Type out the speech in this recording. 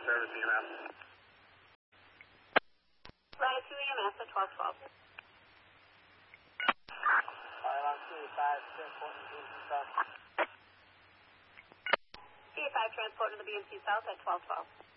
service EMS. Latitude EMS at 1212. Pylon CA5 transporting to BNC South. CA5 transporting to the BNC South at 1212.